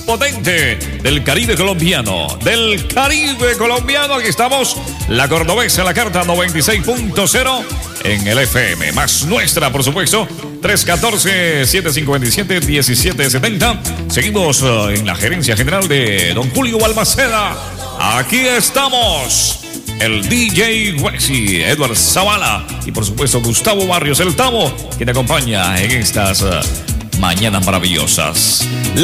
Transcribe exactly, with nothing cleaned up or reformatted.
potente del Caribe colombiano. Del Caribe colombiano, aquí estamos. La Cordobesa, la carta noventa y seis punto cero en el F M. Más nuestra, por supuesto. tres uno cuatro, siete cinco siete, uno siete siete cero. Seguimos uh, en la gerencia general de don Julio Balmaceda. Aquí estamos. El D J Wexy, Edward Zavala y por supuesto Gustavo Barrios, el Tavo, que te acompaña en estas uh, mañanas maravillosas.